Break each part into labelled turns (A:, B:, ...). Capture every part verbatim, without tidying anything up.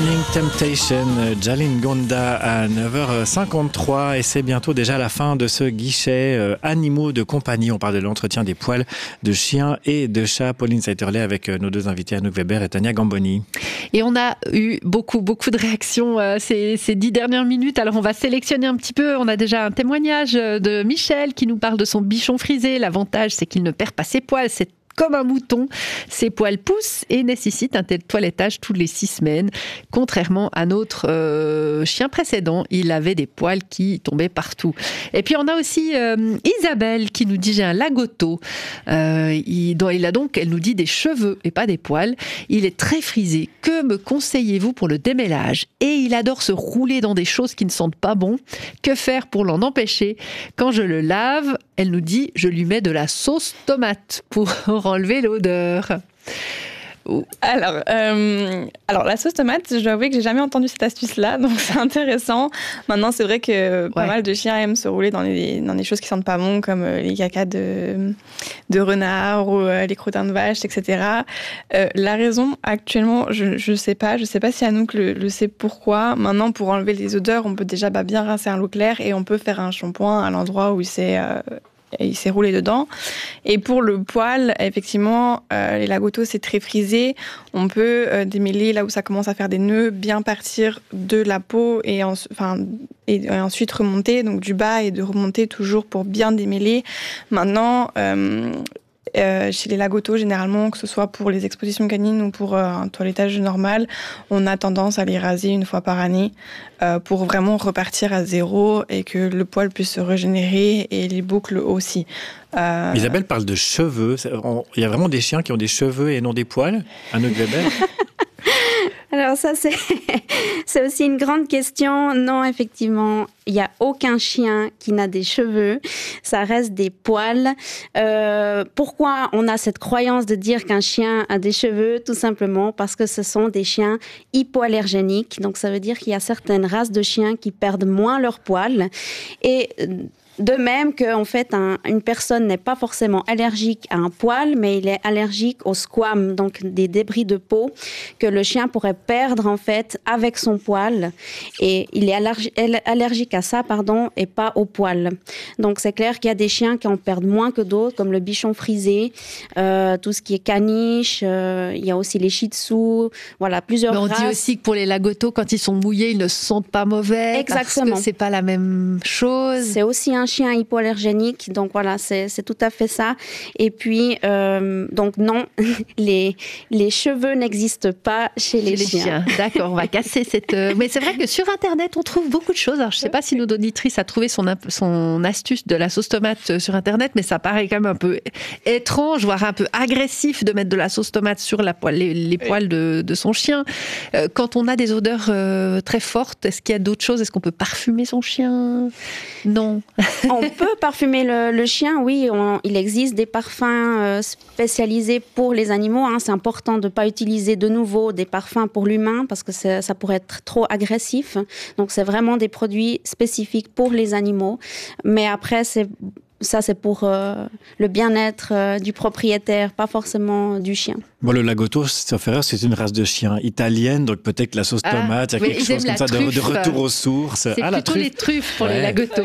A: Burning Temptation, Jalin Gonda à neuf heures cinquante-trois et c'est bientôt déjà la fin de ce guichet euh, animaux de compagnie. On parle de l'entretien des poils de chiens et de chats. Pauline Saiterley avec nos deux invités Anouk Weber et Tania Gamboni.
B: Et on a eu beaucoup, beaucoup de réactions euh, ces, ces dix dernières minutes. Alors on va sélectionner un petit peu. On a déjà un témoignage de Michel qui nous parle de son bichon frisé. L'avantage, c'est qu'il ne perd pas ses poils. C'est comme un mouton, ses poils poussent et nécessitent un toilettage toutes les six semaines. Contrairement à notre euh, chien précédent, il avait des poils qui tombaient partout. Et puis on a aussi euh, Isabelle qui nous dit j'ai un lagotto. Euh, il, il a donc, elle nous dit des cheveux et pas des poils. Il est très frisé. Que me conseillez-vous pour le démêlage? Et il adore se rouler dans des choses qui ne sentent pas bon. Que faire pour l'en empêcher? Quand je le lave, elle nous dit je lui mets de la sauce tomate pour enlever l'odeur.
C: Alors, euh, alors, la sauce tomate, je dois avouer que j'ai jamais entendu cette astuce-là, donc c'est intéressant. Maintenant, c'est vrai que pas ouais. mal de chiens aiment se rouler dans les, dans des choses qui sentent pas bon, comme les cacas de, de renard ou les crottins de vache, et cetera. Euh, la raison, actuellement, je, je sais pas. Je sais pas si Anouk le, le sait pourquoi. Maintenant, pour enlever les odeurs, on peut déjà bah, bien rincer un l'eau claire et on peut faire un shampoing à l'endroit où il s'est... Euh, Et il s'est roulé dedans. Et pour le poil, effectivement, euh, les lagottos, c'est très frisé. On peut euh, démêler là où ça commence à faire des nœuds, bien partir de la peau et, en, enfin, et, et ensuite remonter, donc du bas et de remonter toujours pour bien démêler. Maintenant, euh, Euh, chez les lagottos, généralement, que ce soit pour les expositions canines ou pour euh, un toilettage normal, on a tendance à les raser une fois par année euh, pour vraiment repartir à zéro et que le poil puisse se régénérer et les boucles aussi.
A: Euh... Isabelle parle de cheveux. Il y a vraiment des chiens qui ont des cheveux et non des poils? Anouk Weber.
D: Alors ça, c'est, c'est aussi une grande question. Non, effectivement, il n'y a aucun chien qui n'a des cheveux. Ça reste des poils. Euh, pourquoi on a cette croyance de dire qu'un chien a des cheveux? Tout simplement parce que ce sont des chiens hypoallergéniques. Donc ça veut dire qu'il y a certaines races de chiens qui perdent moins leurs poils. Et de même qu'en fait, un, une personne n'est pas forcément allergique à un poil, mais il est allergique au squame, donc des débris de peau que le chien pourrait perdre en fait avec son poil. Et il est allergi- allergique à ça, pardon, et pas au poil. Donc c'est clair qu'il y a des chiens qui en perdent moins que d'autres, comme le bichon frisé, euh, tout ce qui est caniche. Euh, il y a aussi les shih tzu. Voilà, plusieurs
B: mais on
D: races.
B: dit aussi que pour les lagottos, quand ils sont mouillés, ils ne se sentent pas mauvais.
D: Exactement.
B: Parce que c'est pas la même chose.
D: C'est aussi un chien hypoallergénique, donc voilà, c'est, c'est tout à fait ça. Et puis, euh, donc non, les, les cheveux n'existent pas chez les,
B: chez
D: chiens.
B: les chiens. D'accord, on va casser cette... Euh... Mais c'est vrai que sur Internet, on trouve beaucoup de choses. Alors, je ne sais pas si nos auditrices a trouvé son, son astuce de la sauce tomate sur Internet, mais ça paraît quand même un peu étrange, voire un peu agressif de mettre de la sauce tomate sur la poêle, les, les poils de, de son chien. Euh, quand on a des odeurs euh, très fortes, est-ce qu'il y a d'autres choses? Est-ce qu'on peut parfumer son chien? Non.
D: On peut parfumer le, le chien, oui. On, il existe des parfums euh, spécialisés pour les animaux. Hein. C'est important de ne pas utiliser de nouveau des parfums pour l'humain parce que ça pourrait être trop agressif. Donc, c'est vraiment des produits spécifiques pour les animaux. Mais après, c'est... Ça, c'est pour euh, le bien-être euh, du propriétaire, pas forcément du chien.
A: Bon, le lagotto, sauf erreur, c'est une race de chien italienne, donc peut-être que la sauce ah, tomate, il y a quelque chose comme ça de, de retour aux sources.
B: C'est
A: ah,
B: plutôt
A: la
B: les truffes pour
A: ouais.
B: les lagottos.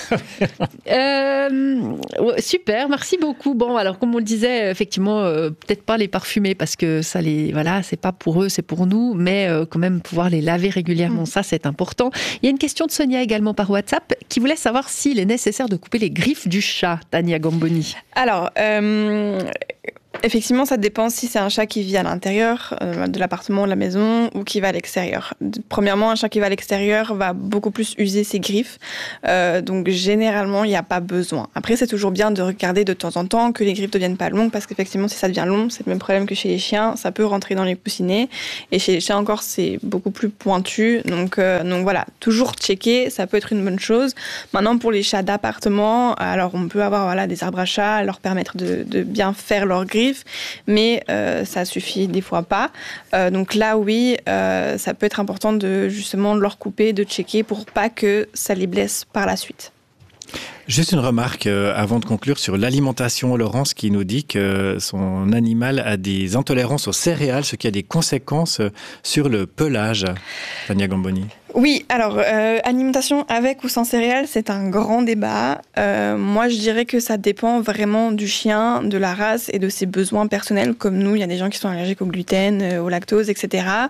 B: euh, super, merci beaucoup. Bon, alors comme on le disait, effectivement, euh, peut-être pas les parfumer parce que ça les, voilà, c'est pas pour eux, c'est pour nous, mais euh, quand même pouvoir les laver régulièrement, mmh. ça c'est important. Il y a une question de Sonia également par WhatsApp qui voulait savoir s'il est nécessaire de couper les griffes du chat, Tania Gamboni.
C: Alors, euh, effectivement, ça dépend si c'est un chat qui vit à l'intérieur euh, de l'appartement ou de la maison ou qui va à l'extérieur. Premièrement, un chat qui va à l'extérieur va beaucoup plus user ses griffes. Euh, donc, généralement, il n'y a pas besoin. Après, c'est toujours bien de regarder de temps en temps que les griffes ne deviennent pas longues parce qu'effectivement, si ça devient long, c'est le même problème que chez les chiens. Ça peut rentrer dans les coussinets. Et chez les chiens encore, c'est beaucoup plus pointu. Donc, euh, donc voilà, toujours checker, ça peut être une bonne chose. Maintenant, pour les chats d'appartement, alors on peut avoir voilà, des arbres à chat, leur permettre de, de bien faire leurs griffes, mais euh, ça suffit des fois pas. Euh, donc là, oui, euh, ça peut être important de justement leur couper, de checker pour pas que ça les blesse par la suite.
A: Juste une remarque euh, avant de conclure sur l'alimentation. Laurence qui nous dit que son animal a des intolérances aux céréales, ce qui a des conséquences sur le pelage. Tania Gamboni.
C: Oui, alors, euh, alimentation avec ou sans céréales, c'est un grand débat. Euh, moi, je dirais que ça dépend vraiment du chien, de la race et de ses besoins personnels. Comme nous, il y a des gens qui sont allergiques au gluten, euh, au lactose, et cetera.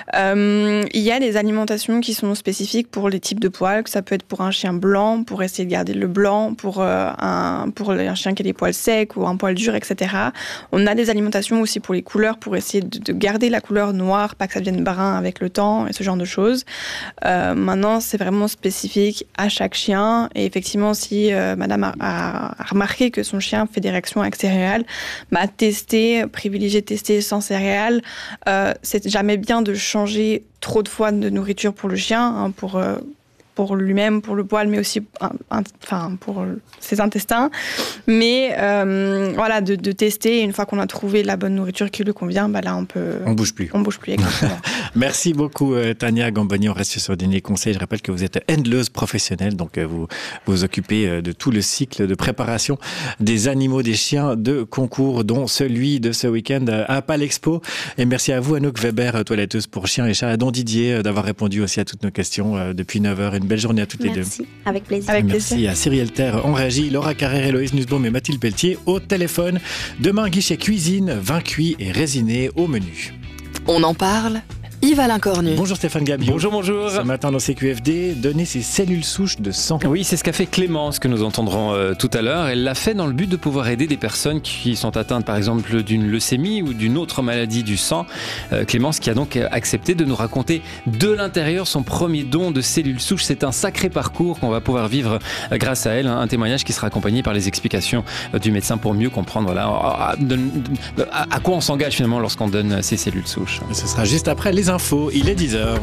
C: Euh, il y a des alimentations qui sont spécifiques pour les types de poils. Ça peut être pour un chien blanc, pour essayer de garder le blanc, pour, euh, un, pour un chien qui a des poils secs ou un poil dur, et cetera. On a des alimentations aussi pour les couleurs, pour essayer de, de garder la couleur noire, pas que ça devienne brun avec le temps et ce genre de choses. Euh, maintenant, c'est vraiment spécifique à chaque chien. Et effectivement, si euh, madame a, a, a remarqué que son chien fait des réactions avec céréales, bah, tester, privilégier tester sans céréales. Euh, c'est jamais bien de changer trop de fois de nourriture pour le chien, hein, pour... Euh, pour lui-même, pour le poil, mais aussi enfin, pour ses intestins. Mais euh, voilà, de, de tester. Et une fois qu'on a trouvé la bonne nourriture qui lui convient, bah là, on peut...
A: On bouge plus.
C: On bouge plus, exactement.
A: Merci beaucoup, Tania Gamboni. On reste sur des conseils. Je rappelle que vous êtes handleuse professionnelle, donc vous vous occupez de tout le cycle de préparation des animaux, des chiens de concours, dont celui de ce week-end à Palexpo. Et merci à vous, Anouk Weber, toiletteuse pour chiens et chats, à Don Didier, d'avoir répondu aussi à toutes nos questions depuis neuf heures. Une belle journée à toutes
D: Merci.
A: les deux.
D: Merci, avec plaisir.
C: Avec
A: Merci
C: plaisir.
A: à Cyrielle Terre en régie, Laura Carrère, Héloïse Nussbaum et Mathilde Pelletier au téléphone. Demain, guichet cuisine, vin cuit et résiné au menu.
E: On en parle, Yves-Alain Cornu.
A: Bonjour Stéphane Gabiot.
F: Bonjour, bonjour.
A: Ce matin dans C Q F D, donner ses cellules souches de sang.
F: Oui, c'est ce qu'a fait Clémence que nous entendrons euh, tout à l'heure. Elle l'a fait dans le but de pouvoir aider des personnes qui sont atteintes par exemple d'une leucémie ou d'une autre maladie du sang. Euh, Clémence qui a donc accepté de nous raconter de l'intérieur son premier don de cellules souches. C'est un sacré parcours qu'on va pouvoir vivre euh, grâce à elle. Hein, un témoignage qui sera accompagné par les explications euh, du médecin pour mieux comprendre voilà, à, à, à quoi on s'engage finalement lorsqu'on donne ces cellules souches.
A: Et ce sera juste après les infos. Il est dix heures.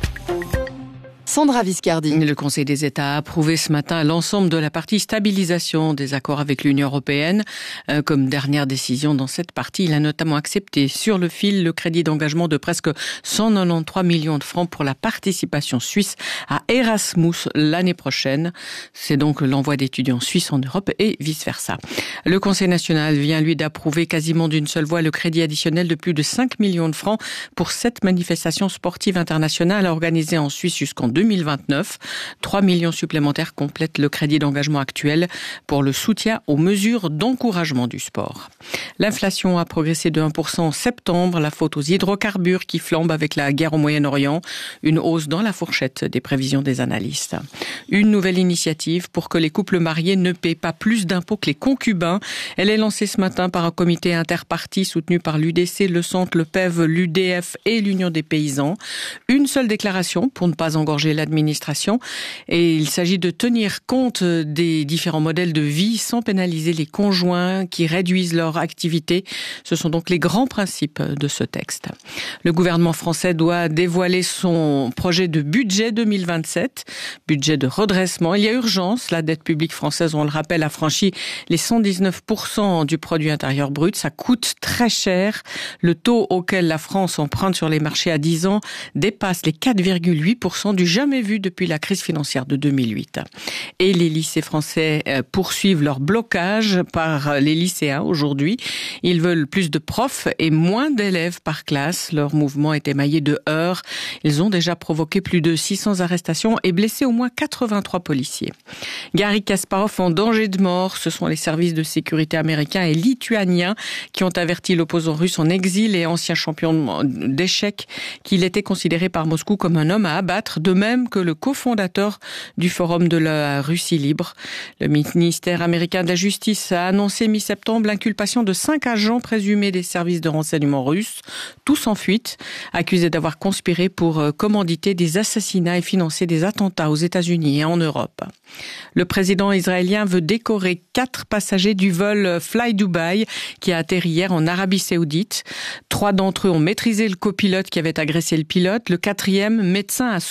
E: Sandra Viscardi.
G: Le Conseil des États a approuvé ce matin l'ensemble de la partie stabilisation des accords avec l'Union européenne. Euh, comme dernière décision dans cette partie, il a notamment accepté sur le fil le crédit d'engagement de presque cent quatre-vingt-treize millions de francs pour la participation suisse à Erasmus l'année prochaine. C'est donc l'envoi d'étudiants suisses en Europe et vice-versa. Le Conseil national vient, lui, d'approuver quasiment d'une seule voix le crédit additionnel de plus de cinq millions de francs pour sept manifestations sportives internationales organisées en Suisse jusqu'en deux mille vingt-neuf. trois millions supplémentaires complètent le crédit d'engagement actuel pour le soutien aux mesures d'encouragement du sport. L'inflation a progressé de un pour cent en septembre, la faute aux hydrocarbures qui flambent avec la guerre au Moyen-Orient, une hausse dans la fourchette des prévisions des analystes. Une nouvelle initiative pour que les couples mariés ne paient pas plus d'impôts que les concubins. Elle est lancée ce matin par un comité interparti soutenu par l'U D C, le Centre, le P E V, l'U D F et l'Union des paysans. Une seule déclaration pour ne pas engorger l'administration et il s'agit de tenir compte des différents modèles de vie sans pénaliser les conjoints qui réduisent leur activité. Ce sont donc les grands principes de ce texte. Le gouvernement français doit dévoiler son projet de budget deux mille vingt-sept, budget de redressement. Il y a urgence, la dette publique française, on le rappelle, a franchi les cent dix-neuf pour cent du produit intérieur brut. Ça coûte très cher. Le taux auquel la France emprunte sur les marchés à dix ans dépasse les quatre virgule huit pour cent du jamais vu depuis la crise financière de deux mille huit. Et les lycées français poursuivent leur blocage par les lycéens aujourd'hui. Ils veulent plus de profs et moins d'élèves par classe. Leur mouvement est émaillé de heurts. Ils ont déjà provoqué plus de six cents arrestations et blessé au moins quatre-vingt-trois policiers. Garry Kasparov en danger de mort. Ce sont les services de sécurité américains et lituaniens qui ont averti l'opposant russe en exil et ancien champion d'échecs qu'il était considéré par Moscou comme un homme à abattre, de même que le cofondateur du Forum de la Russie libre. Le ministère américain de la Justice a annoncé mi-septembre l'inculpation de cinq agents présumés des services de renseignement russes, tous en fuite, accusés d'avoir conspiré pour commanditer des assassinats et financer des attentats aux États-Unis et en Europe. Le président israélien veut décorer quatre passagers du vol Fly Dubai qui a atterri hier en Arabie Saoudite. Trois d'entre eux ont maîtrisé le copilote qui avait agressé le pilote. Le quatrième, médecin, a soigné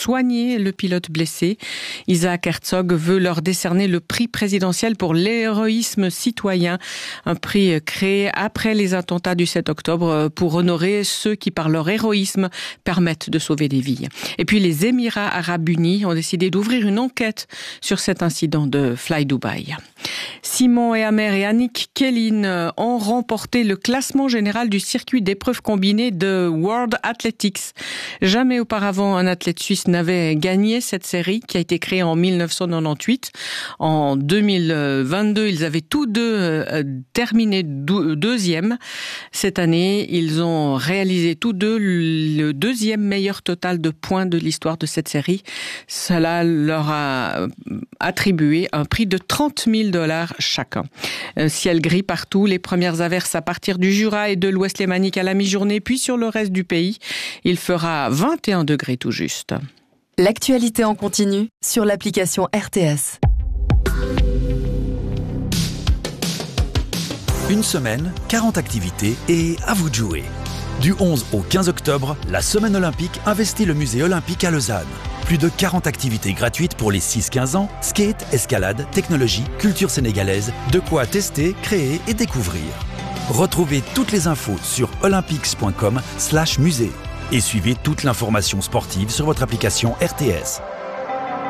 G: soigner le pilote blessé. Isaac Herzog veut leur décerner le prix présidentiel pour l'héroïsme citoyen, un prix créé après les attentats du sept octobre pour honorer ceux qui, par leur héroïsme, permettent de sauver des vies. Et puis les Émirats arabes unis ont décidé d'ouvrir une enquête sur cet incident de Fly Dubai. Simon et Amer et Annick Kellin ont remporté le classement général du circuit d'épreuves combinées de World Athletics. Jamais auparavant un athlète suisse n'avait gagné cette série qui a été créée en mille neuf cent quatre-vingt-dix. En deux mille vingt-deux, ils avaient tous deux terminé deuxième. Cette année, ils ont réalisé tous deux le deuxième meilleur total de points de l'histoire de cette série. Cela leur a attribué un prix de trente mille dollars chacun. Ciel gris partout, les premières averses à partir du Jura et de l'Ouest lémanique à la mi-journée, puis sur le reste du pays. Il fera vingt et un degrés tout juste.
E: L'actualité en continu sur l'application R T S.
H: Une semaine, quarante activités et à vous de jouer. Du onze au quinze octobre, la Semaine olympique investit le musée olympique à Lausanne. Plus de quarante activités gratuites pour les six quinze ans, skate, escalade, technologie, culture sénégalaise, de quoi tester, créer et découvrir. Retrouvez toutes les infos sur olympics point com slash musée et suivez toute l'information sportive sur votre application R T S.